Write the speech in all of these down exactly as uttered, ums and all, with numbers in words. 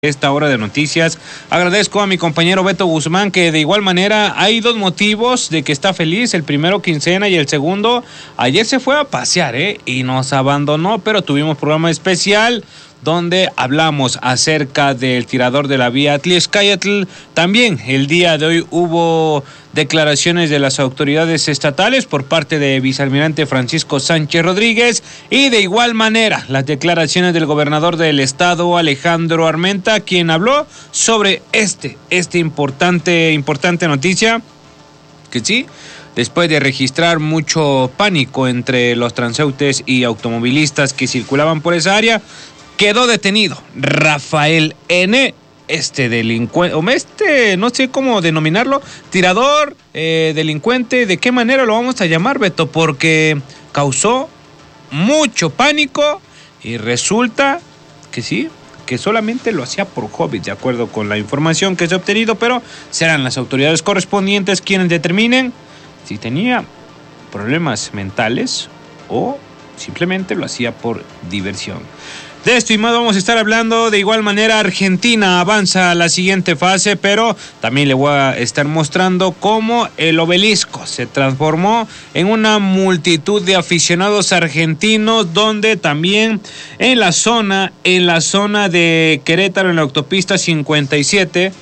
Esta hora de noticias. Agradezco a mi compañero Beto Guzmán, que de igual manera hay dos motivos de que está feliz. El primero, quincena, y el segundo, ayer se fue a pasear, ¿eh? Y nos abandonó, pero tuvimos programa especial donde hablamos acerca del tirador de la vía Tliezcayotl. También el día de hoy hubo declaraciones de las autoridades estatales por parte de vicealmirante Francisco Sánchez Rodríguez, y de igual manera las declaraciones del gobernador del estado, Alejandro Armenta, quien habló sobre este, este importante, importante noticia, que sí, después de registrar mucho pánico entre los transeúntes y automovilistas que circulaban por esa área, quedó detenido Rafael N., este delincuente, o este, no sé cómo denominarlo, tirador, eh, delincuente, ¿de qué manera lo vamos a llamar, Beto? Porque causó mucho pánico y resulta que sí, que solamente lo hacía por hobby, de acuerdo con la información que se ha obtenido, pero serán las autoridades correspondientes quienes determinen si tenía problemas mentales o simplemente lo hacía por diversión. De esto y más vamos a estar hablando. De igual manera, Argentina avanza a la siguiente fase, pero también le voy a estar mostrando cómo el obelisco se transformó en una multitud de aficionados argentinos, donde también en la zona, en la zona de Querétaro, en la autopista cincuenta y siete,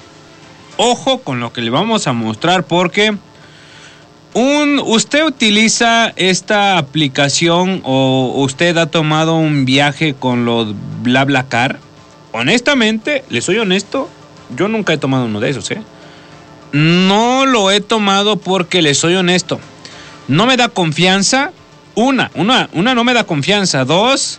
ojo con lo que le vamos a mostrar, porque Un, ¿usted utiliza esta aplicación o usted ha tomado un viaje con los BlaBlaCar? Honestamente, les soy honesto, yo nunca he tomado uno de esos, ¿eh? No lo he tomado porque, les soy honesto, no me da confianza. Una, una, una no me da confianza. Dos,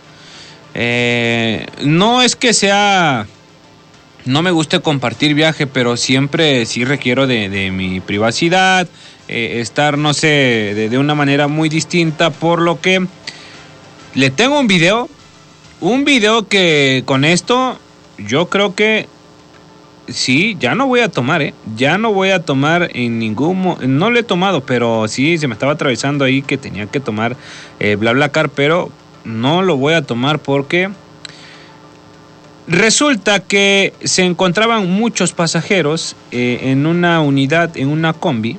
eh, no es que sea... No me guste compartir viaje, pero siempre sí requiero de, de mi privacidad, eh, estar, no sé, de, de una manera muy distinta, por lo que le tengo un video, un video que con esto yo creo que sí, ya no voy a tomar, ¿eh? Ya no voy a tomar en ningún... Mo- no lo he tomado, pero sí, se me estaba atravesando ahí que tenía que tomar eh, BlaBlaCar, pero no lo voy a tomar porque... Resulta que se encontraban muchos pasajeros eh, en una unidad, en una combi,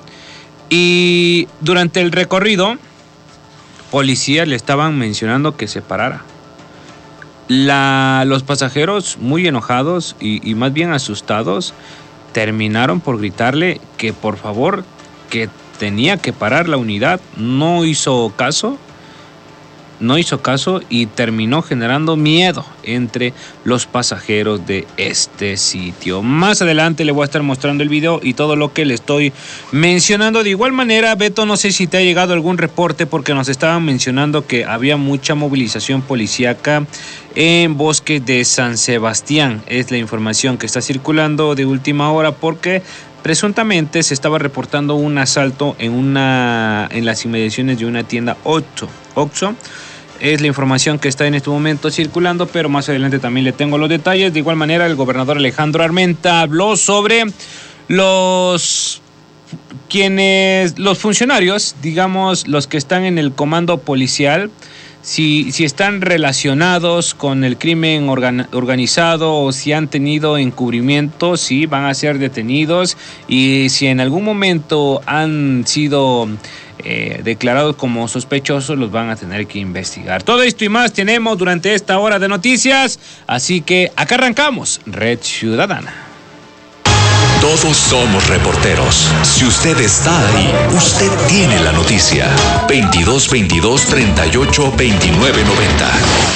y durante el recorrido, policías le estaban mencionando que se parara. La, los pasajeros, muy enojados y, y más bien asustados, terminaron por gritarle que por favor, que tenía que parar la unidad. No hizo caso. No hizo caso y terminó generando miedo entre los pasajeros de este sitio. Más adelante le voy a estar mostrando el video y todo lo que le estoy mencionando. De igual manera, Beto, no sé si te ha llegado algún reporte, porque nos estaban mencionando que había mucha movilización policíaca en Bosque de San Sebastián. Es la información que está circulando de última hora, porque presuntamente se estaba reportando un asalto en una en las inmediaciones de una tienda Oxxo. Oxxo es la información que está en este momento circulando, pero más adelante también le tengo los detalles. De igual manera, el gobernador Alejandro Armenta habló sobre los quienes los funcionarios, digamos, los que están en el comando policial, si, si están relacionados con el crimen organ, organizado o si han tenido encubrimiento, si van a ser detenidos, y si en algún momento han sido eh, declarados como sospechosos, los van a tener que investigar. Todo esto y más tenemos durante esta hora de noticias, así que acá arrancamos Red Ciudadana. Todos somos reporteros. Si usted está ahí, usted tiene la noticia. veintidós veintidós treinta y ocho veintinueve noventa.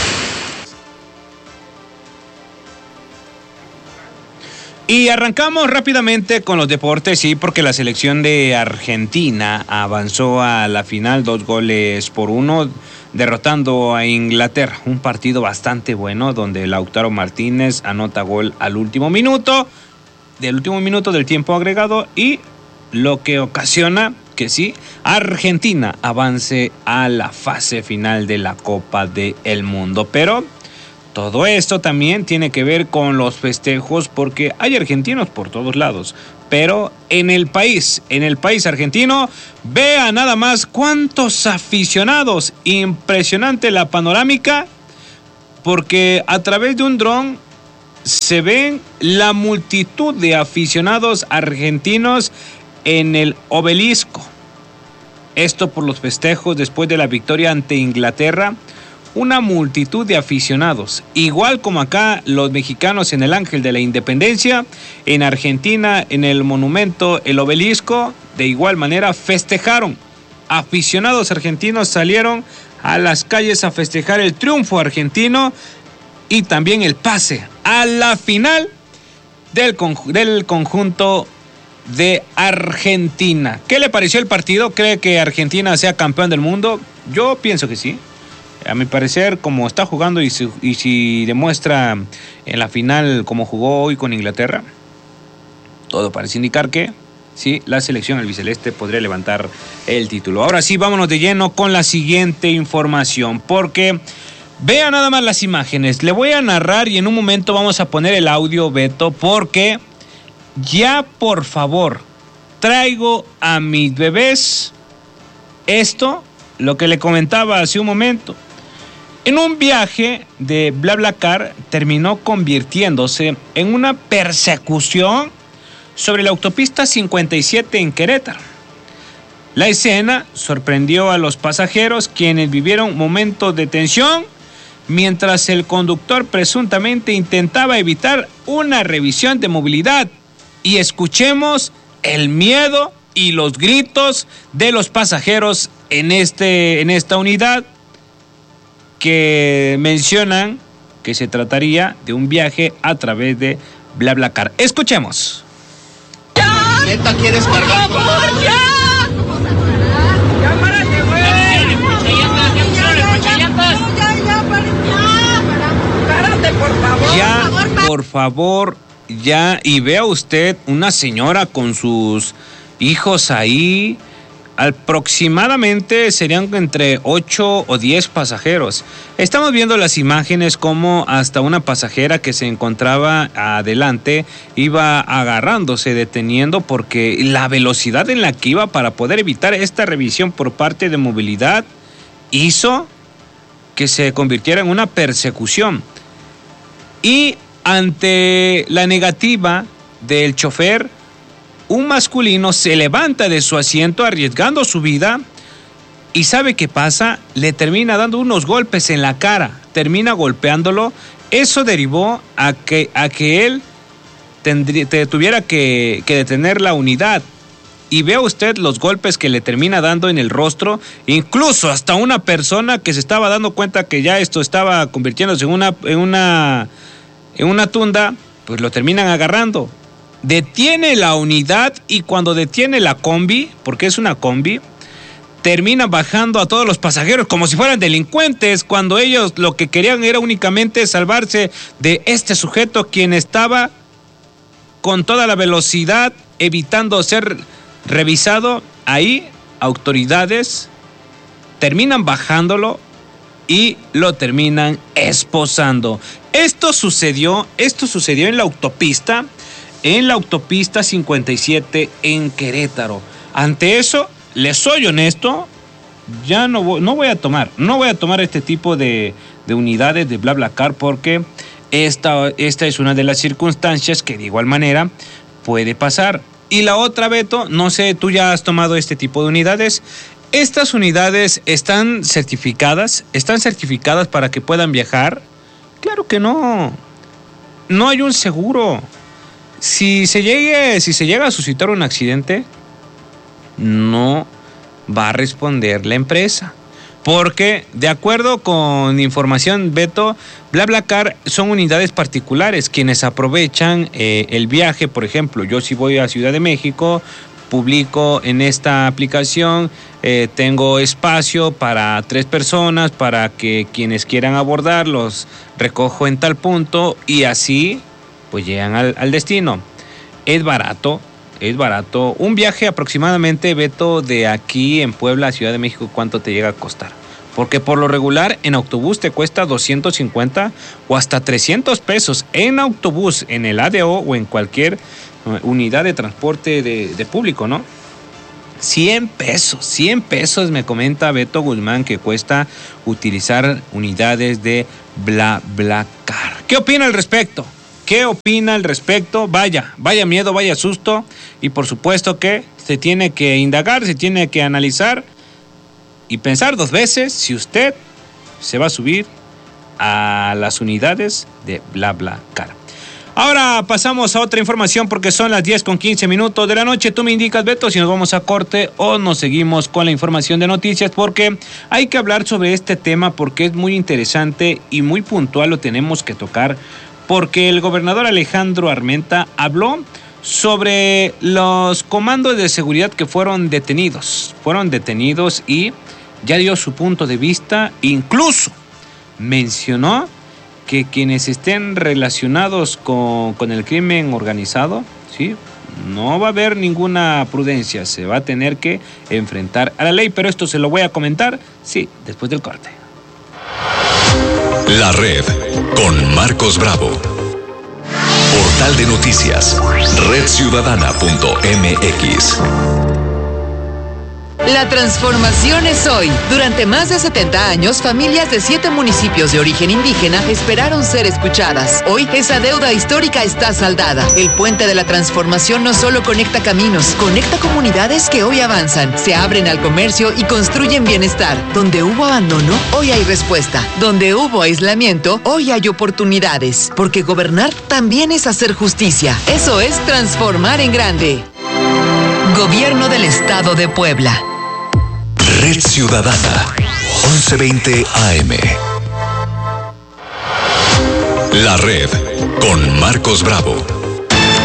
Y arrancamos rápidamente con los deportes, sí, porque la selección de Argentina avanzó a la final, dos goles por uno, derrotando a Inglaterra. Un partido bastante bueno, donde Lautaro Martínez anota gol al último minuto, del último minuto del tiempo agregado, y lo que ocasiona que sí, Argentina avance a la fase final de la Copa del Mundo. Pero todo esto también tiene que ver con los festejos, porque hay argentinos por todos lados, pero en el país, en el país argentino, vea nada más cuántos aficionados. Impresionante la panorámica, porque a través de un dron se ven la multitud de aficionados argentinos en el Obelisco. Esto por los festejos después de la victoria ante Inglaterra. Una multitud de aficionados, igual como acá los mexicanos en el Ángel de la Independencia, en Argentina en el monumento El Obelisco, de igual manera festejaron. Aficionados argentinos salieron a las calles a festejar el triunfo argentino y también el pase a la final del, conj- del conjunto de Argentina. ¿Qué le pareció el partido? ¿Cree que Argentina sea campeón del mundo? Yo pienso que sí. A mi parecer, como está jugando y si, y si demuestra en la final como jugó hoy con Inglaterra, todo parece indicar que sí, la selección albiceleste podría levantar el título. Ahora sí, vámonos de lleno con la siguiente información, porque vea nada más las imágenes. Le voy a narrar y en un momento vamos a poner el audio, Beto, porque ya, por favor, traigo a mis bebés esto, lo que le comentaba hace un momento. En un viaje de BlaBlaCar terminó convirtiéndose en una persecución sobre la autopista cincuenta y siete en Querétaro. La escena sorprendió a los pasajeros, quienes vivieron momentos de tensión mientras el conductor presuntamente intentaba evitar una revisión de movilidad. Y escuchemos el miedo y los gritos de los pasajeros en, este, en esta unidad, que mencionan que se trataría de un viaje a través de BlaBlaCar. Escuchemos. ¡Ya! ¿Neta quieres cargar? ¡Por favor, ya! ¡Ya, párate, güey! ¡Ya pushallantas, ya pusieron las pushallantas! ¡Ya, ya, párate! ¡Párate, por favor! Ya, por favor, ya. Y vea usted una señora con sus hijos ahí. Aproximadamente serían entre ocho o diez pasajeros. Estamos viendo las imágenes como hasta una pasajera que se encontraba adelante iba agarrándose, deteniendo, porque la velocidad en la que iba para poder evitar esta revisión por parte de movilidad hizo que se convirtiera en una persecución. Y ante la negativa del chofer, un masculino se levanta de su asiento arriesgando su vida y ¿sabe qué pasa? Le termina dando unos golpes en la cara, termina golpeándolo. Eso derivó a que, a que él tendría, tuviera que, que detener la unidad. Y vea usted los golpes que le termina dando en el rostro, incluso hasta una persona que se estaba dando cuenta que ya esto estaba convirtiéndose en una, en una, en una tunda, pues lo terminan agarrando. Detiene la unidad y cuando detiene la combi, porque es una combi, termina bajando a todos los pasajeros como si fueran delincuentes, cuando ellos lo que querían era únicamente salvarse de este sujeto, quien estaba con toda la velocidad evitando ser revisado. Ahí autoridades terminan bajándolo y lo terminan esposando. Esto sucedió, esto sucedió en la autopista en la autopista cincuenta y siete en Querétaro. Ante eso, les soy honesto, ya no voy, no voy a tomar, no voy a tomar este tipo de, de unidades de BlaBlaCar, porque esta, esta es una de las circunstancias que de igual manera puede pasar. Y la otra, Beto, no sé, tú ya has tomado este tipo de unidades. Estas unidades están certificadas, están certificadas para que puedan viajar. Claro que no, no hay un seguro. Si se llegue, si se llega a suscitar un accidente, no va a responder la empresa. Porque, de acuerdo con información, Beto, BlaBlaCar son unidades particulares quienes aprovechan eh, el viaje. Por ejemplo, yo si voy a Ciudad de México, publico en esta aplicación, eh, tengo espacio para tres personas, para que quienes quieran abordar los recojo en tal punto y así pues llegan al, al destino. Es barato, es barato. Un viaje aproximadamente, Beto, de aquí en Puebla a Ciudad de México, ¿cuánto te llega a costar? Porque por lo regular en autobús te cuesta doscientos cincuenta o hasta trescientos pesos en autobús, en el A D O o en cualquier unidad de transporte de, de público, ¿no? cien pesos, cien pesos me comenta Beto Guzmán que cuesta utilizar unidades de BlaBlaCar. ¿Qué opina al respecto? ¿Qué opina al respecto? Vaya, vaya miedo, vaya susto. Y por supuesto que se tiene que indagar, se tiene que analizar y pensar dos veces si usted se va a subir a las unidades de BlaBlaCar. Ahora pasamos a otra información porque son las diez con quince minutos de la noche. Tú me indicas, Beto, si nos vamos a corte o nos seguimos con la información de noticias, porque hay que hablar sobre este tema porque es muy interesante y muy puntual, lo tenemos que tocar, porque el gobernador Alejandro Armenta habló sobre los comandos de seguridad que fueron detenidos. Fueron detenidos y ya dio su punto de vista, incluso mencionó que quienes estén relacionados con, con el crimen organizado, ¿sí?, no va a haber ninguna prudencia, se va a tener que enfrentar a la ley, pero esto se lo voy a comentar, sí, después del corte. La Red, con Marcos Bravo. Portal de noticias, red ciudadana punto m x. La transformación es hoy. Durante más de setenta años, familias de siete municipios de origen indígena esperaron ser escuchadas. Hoy, esa deuda histórica está saldada. El puente de la transformación no solo conecta caminos, conecta comunidades que hoy avanzan, se abren al comercio y construyen bienestar. Donde hubo abandono, hoy hay respuesta. Donde hubo aislamiento, hoy hay oportunidades. Porque gobernar también es hacer justicia. Eso es transformar en grande. Gobierno del Estado de Puebla. Red Ciudadana, once veinte A M. La Red, con Marcos Bravo.